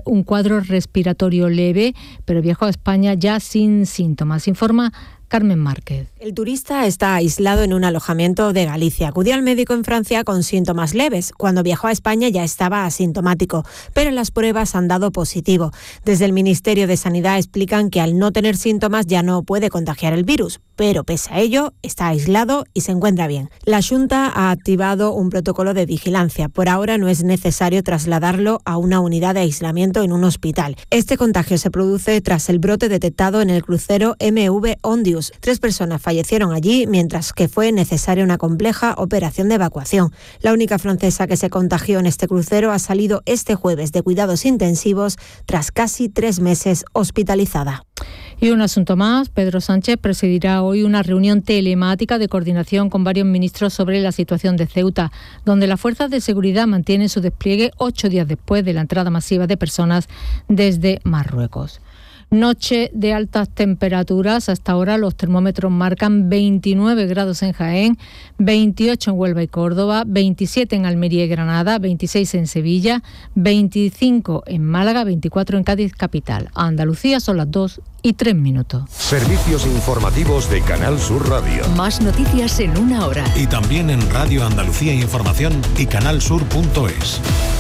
presentar un cuadro respiratorio leve, pero viajó a España ya sin síntomas. Informa Carmen Márquez. El turista está aislado en un alojamiento de Galicia. Acudió al médico en Francia con síntomas leves. Cuando viajó a España ya estaba asintomático, pero las pruebas han dado positivo. Desde el Ministerio de Sanidad explican que al no tener síntomas ya no puede contagiar el virus, pero pese a ello está aislado y se encuentra bien. La Xunta ha activado un protocolo de vigilancia. Por ahora no es necesario trasladarlo a una unidad de aislamiento en un hospital. Este contagio se produce tras el brote detectado en el crucero MV Ondius. 3 personas fallecieron allí, mientras que fue necesaria una compleja operación de evacuación. La única francesa que se contagió en este crucero ha salido este jueves de cuidados intensivos tras casi 3 meses hospitalizada. Y un asunto más, Pedro Sánchez presidirá hoy una reunión telemática de coordinación con varios ministros sobre la situación de Ceuta, donde las fuerzas de seguridad mantienen su despliegue 8 días después de la entrada masiva de personas desde Marruecos. Noche de altas temperaturas. Hasta ahora los termómetros marcan 29 grados en Jaén, 28 en Huelva y Córdoba, 27 en Almería y Granada, 26 en Sevilla, 25 en Málaga, 24 en Cádiz capital. A Andalucía son las 2:03. Servicios informativos de Canal Sur Radio. Más noticias en una hora. Y también en Radio Andalucía Información y canalsur.es.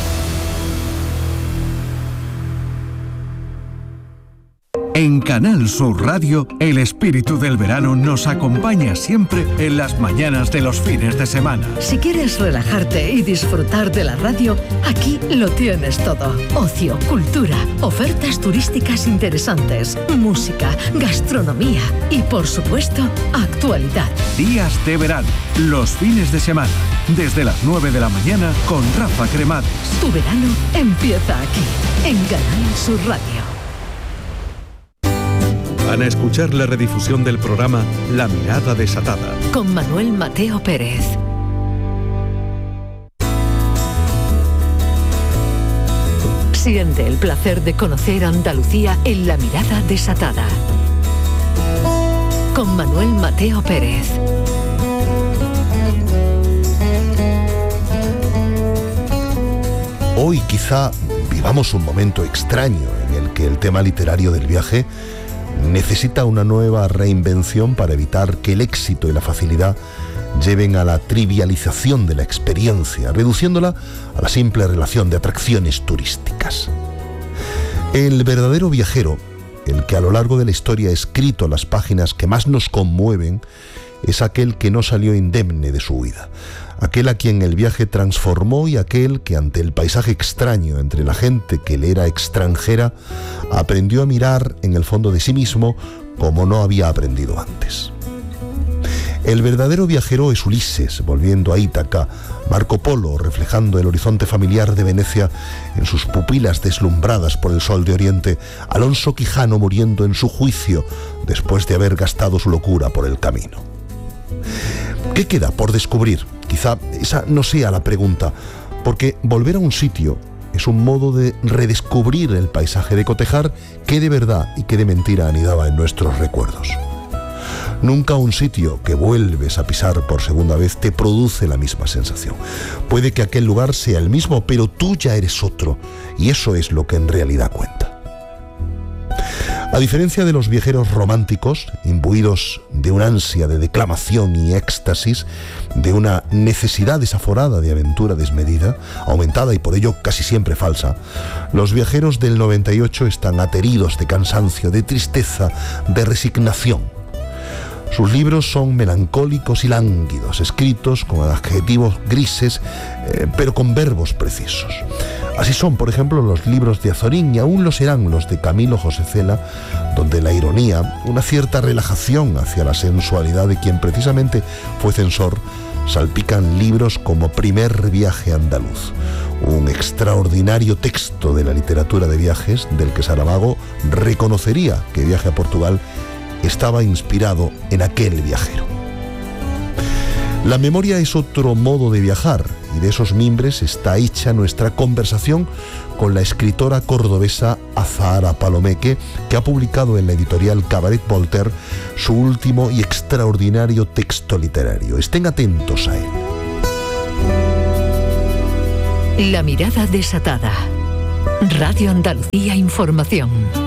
En Canal Sur Radio, el espíritu del verano nos acompaña siempre en las mañanas de los fines de semana. Si quieres relajarte y disfrutar de la radio, aquí lo tienes todo. Ocio, cultura, ofertas turísticas interesantes, música, gastronomía y, por supuesto, actualidad. Días de verano, los fines de semana, desde las 9 de la mañana con Rafa Cremades. Tu verano empieza aquí, en Canal Sur Radio. Van a escuchar la redifusión del programa La Mirada Desatada, con Manuel Mateo Pérez. Siente el placer de conocer Andalucía en La Mirada Desatada, con Manuel Mateo Pérez. Hoy quizá vivamos un momento extraño en el que el tema literario del viaje necesita una nueva reinvención para evitar que el éxito y la facilidad lleven a la trivialización de la experiencia, reduciéndola a la simple relación de atracciones turísticas. El verdadero viajero, el que a lo largo de la historia ha escrito las páginas que más nos conmueven, es aquel que no salió indemne de su huida, aquel a quien el viaje transformó y aquel que ante el paisaje extraño entre la gente que le era extranjera, aprendió a mirar en el fondo de sí mismo como no había aprendido antes. El verdadero viajero es Ulises, volviendo a Ítaca, Marco Polo, reflejando el horizonte familiar de Venecia en sus pupilas deslumbradas por el sol de Oriente, Alonso Quijano muriendo en su juicio después de haber gastado su locura por el camino. ¿Qué queda por descubrir? Quizá esa no sea la pregunta, porque volver a un sitio es un modo de redescubrir el paisaje, de cotejar qué de verdad y qué de mentira anidaba en nuestros recuerdos. Nunca un sitio que vuelves a pisar por segunda vez te produce la misma sensación. Puede que aquel lugar sea el mismo, pero tú ya eres otro, y eso es lo que en realidad cuenta. A diferencia de los viajeros románticos, imbuidos de una ansia de declamación y éxtasis, de una necesidad desaforada de aventura desmedida, aumentada y por ello casi siempre falsa, los viajeros del 98 están ateridos de cansancio, de tristeza, de resignación. Sus libros son melancólicos y lánguidos, escritos con adjetivos grises, pero con verbos precisos. Así son, por ejemplo, los libros de Azorín, y aún lo serán los de Camilo José Cela, donde la ironía, una cierta relajación hacia la sensualidad de quien precisamente fue censor, salpican libros como Primer viaje andaluz, un extraordinario texto de la literatura de viajes del que Saramago reconocería que Viaje a Portugal estaba inspirado en aquel viajero. La memoria es otro modo de viajar, y de esos mimbres está hecha nuestra conversación con la escritora cordobesa Azahara Palomeque, que ha publicado en la editorial Cabaret Voltaire su último y extraordinario texto literario. Estén atentos a él. La mirada desatada. Radio Andalucía Información.